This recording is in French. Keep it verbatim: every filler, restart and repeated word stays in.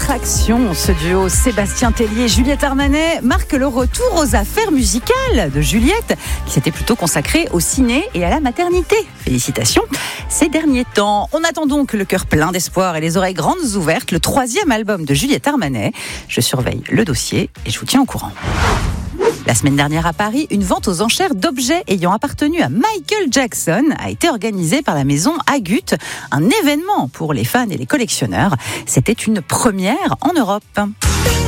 attraction. Ce duo Sébastien Tellier et Juliette Armanet marque le retour aux affaires musicales de Juliette, qui s'était plutôt consacrée au ciné et à la maternité. Félicitations. Ces derniers temps, on attend donc le cœur plein d'espoir et les oreilles grandes ouvertes, le troisième album de Juliette Armanet. Je surveille le dossier et je vous tiens au courant. La semaine dernière à Paris, une vente aux enchères d'objets ayant appartenu à Michael Jackson a été organisée par la maison Agut, un événement pour les fans et les collectionneurs. C'était une première en Europe.